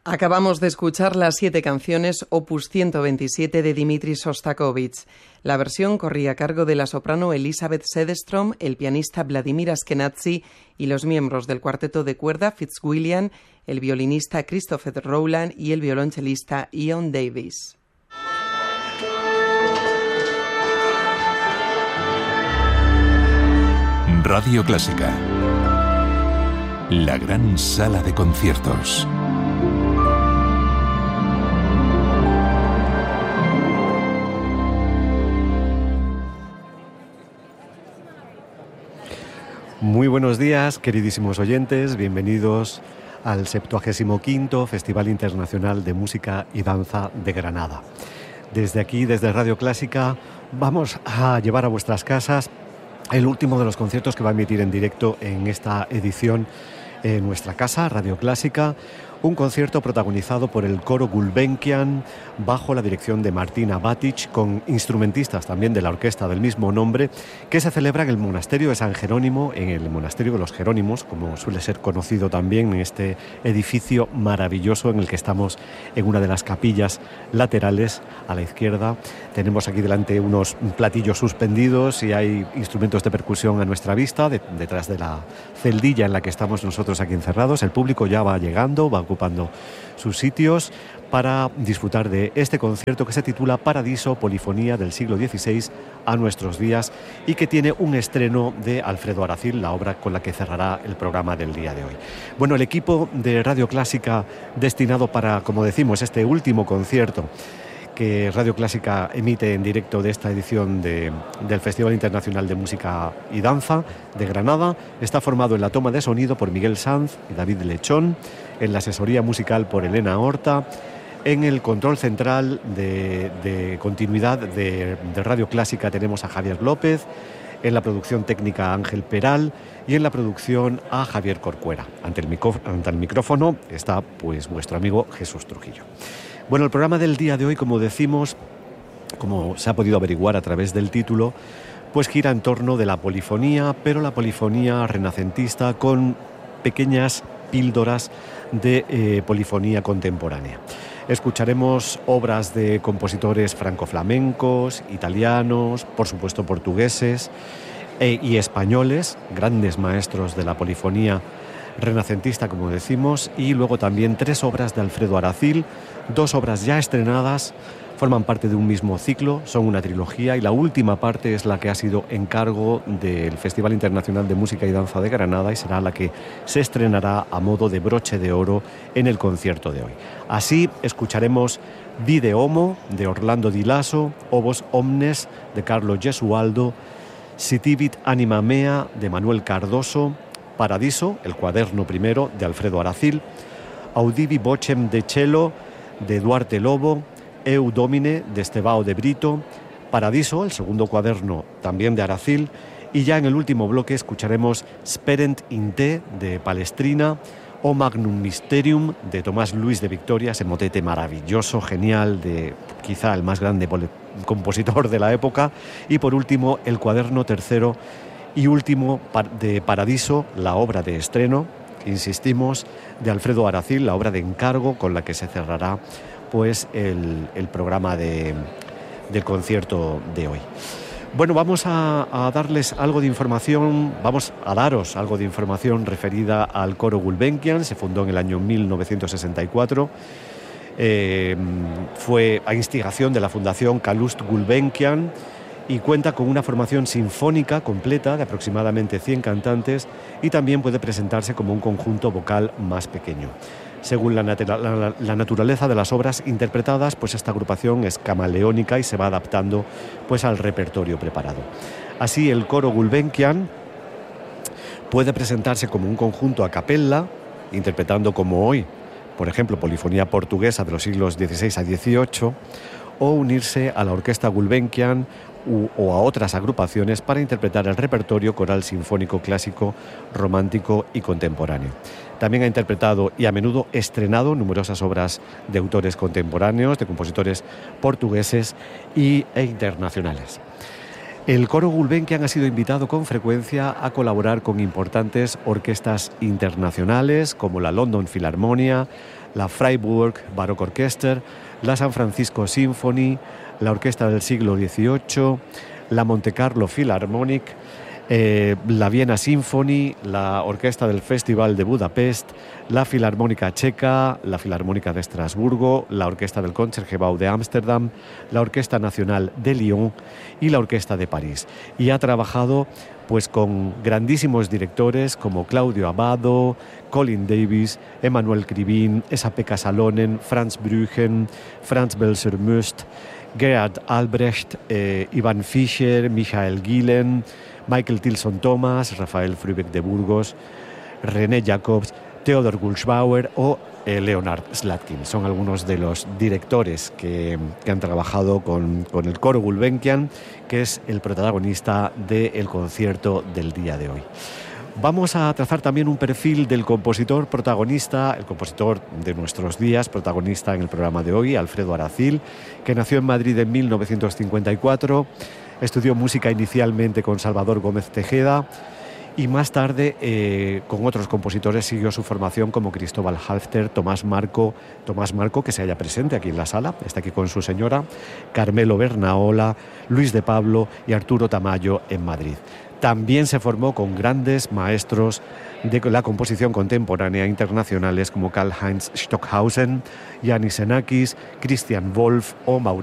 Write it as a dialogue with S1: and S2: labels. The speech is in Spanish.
S1: Acabamos de escuchar las 7 canciones opus 127 de Dmitri Shostakovich. La versión corría a cargo de la soprano Elisabeth Sedestrom, el pianista Vladimir Ashkenazy y los miembros del cuarteto de cuerda Fitzwilliam, el violinista Christopher Rowland y el violonchelista Ian Davis.
S2: Radio Clásica. La gran sala de conciertos.
S3: Muy buenos días, queridísimos oyentes, bienvenidos al 75º Festival Internacional de Música y Danza de Granada. Desde aquí, desde Radio Clásica, vamos a llevar a vuestras casas el último de los conciertos que va a emitir en directo en esta edición en nuestra casa, Radio Clásica. Un concierto protagonizado por el coro Gulbenkian bajo la dirección de Martina Batic, con instrumentistas también de la orquesta del mismo nombre, que se celebra en el monasterio de San Jerónimo, en el monasterio de los Jerónimos, como suele ser conocido también, en este edificio maravilloso en el que estamos en una de las capillas laterales a la izquierda. Tenemos aquí delante unos platillos suspendidos y hay instrumentos de percusión a nuestra vista, detrás de la celdilla en la que estamos nosotros aquí encerrados. El público ya va llegando, va ocupando sus sitios para disfrutar de este concierto que se titula Paradiso, Polifonía del siglo XVI a nuestros días, y que tiene un estreno de Alfredo Aracil, la obra con la que cerrará el programa del día de hoy. Bueno, el equipo de Radio Clásica destinado para, como decimos, este último concierto que Radio Clásica emite en directo de esta edición del Festival Internacional de Música y Danza de Granada, está formado en la toma de sonido por Miguel Sanz y David Lechón, en la asesoría musical por Elena Horta, en el control central de continuidad de Radio Clásica tenemos a Javier López, en la producción técnica a Ángel Peral y en la producción a Javier Corcuera. Ante el micrófono está pues vuestro amigo Jesús Trujillo. Bueno, el programa del día de hoy, como decimos, como se ha podido averiguar a través del título, pues gira en torno de la polifonía, pero la polifonía renacentista con pequeñas píldoras de polifonía contemporánea. Escucharemos obras de compositores franco-flamencos, italianos, por supuesto portugueses y españoles, grandes maestros de la polifonía renacentista, como decimos, y luego también 3 obras de Alfredo Aracil, 2 obras ya estrenadas, forman parte de un mismo ciclo, son una trilogía, y la última parte es la que ha sido encargo del Festival Internacional de Música y Danza de Granada y será la que se estrenará a modo de broche de oro en el concierto de hoy. Así escucharemos Vide Homo de Orlando Di Lasso, Ovos Omnes de Carlo Gesualdo, Sitivit Anima Mea de Manuel Cardoso, Paradiso, el cuaderno primero de Alfredo Aracil, Audivi Vocem de Cello de Duarte Lobo, Eu Domine de Estevao de Brito, Paradiso, el segundo cuaderno también de Aracil, y ya en el último bloque escucharemos Sperent in te de Palestrina, O Magnum Mysterium de Tomás Luis de Victoria, ese motete maravilloso, genial, de quizá el más grande compositor de la época, y por último el cuaderno tercero y último de Paradiso, la obra de estreno, insistimos, de Alfredo Aracil, la obra de encargo con la que se cerrará pues el programa del concierto de hoy. Bueno, vamos a darles algo de información, vamos a daros algo de información referida al coro Gulbenkian. Se fundó en el año 1964, fue a instigación de la Fundación Calouste Gulbenkian, y cuenta con una formación sinfónica completa de aproximadamente 100 cantantes y también puede presentarse como un conjunto vocal más pequeño. Según la naturaleza de las obras interpretadas, pues esta agrupación es camaleónica y se va adaptando pues al repertorio preparado. Así, el coro Gulbenkian puede presentarse como un conjunto a capella, interpretando como hoy, por ejemplo, polifonía portuguesa de los siglos XVI a XVIII, o unirse a la orquesta Gulbenkian o a otras agrupaciones para interpretar el repertorio coral sinfónico clásico, romántico y contemporáneo. También ha interpretado y a menudo estrenado numerosas obras de autores contemporáneos, de compositores portugueses e internacionales. El coro Gulbenkian ha sido invitado con frecuencia a colaborar con importantes orquestas internacionales como la London Philharmonia, la Freiburg Baroque Orchester, la San Francisco Symphony, la Orquesta del Siglo XVIII, la Monte Carlo Philharmonic, la Viena Symphony, la Orquesta del Festival de Budapest, la Filarmónica Checa, la Filarmónica de Estrasburgo, la Orquesta del Concertgebouw de Ámsterdam, la Orquesta Nacional de Lyon y la Orquesta de París. Y ha trabajado pues con grandísimos directores como Claudio Abbado, Colin Davis, Emanuel Krivin, Esa-Pekka Salonen, Franz Brüggen, Franz Belser-Möst, Gerhard Albrecht, Ivan Fischer, Michael Gillen, Michael Tilson Thomas, Rafael Frübeck de Burgos, René Jacobs, Theodor Gulschbauer o Leonard Slatkin. Son algunos de los directores que han trabajado con el coro Gulbenkian, que es el protagonista del concierto del día de hoy. Vamos a trazar también un perfil del compositor protagonista, el compositor de nuestros días, protagonista en el programa de hoy, Alfredo Aracil, que nació en Madrid en 1954, estudió música inicialmente con Salvador Gómez Tejeda y más tarde con otros compositores siguió su formación como Cristóbal Halfter, Tomás Marco, que se halla presente aquí en la sala, está aquí con su señora, Carmelo Bernaola, Luis de Pablo y Arturo Tamayo en Madrid. También se formó con grandes maestros de la composición contemporánea internacionales como Karl-Heinz Stockhausen, Yanis Xenakis, Christian Wolff o Mauricio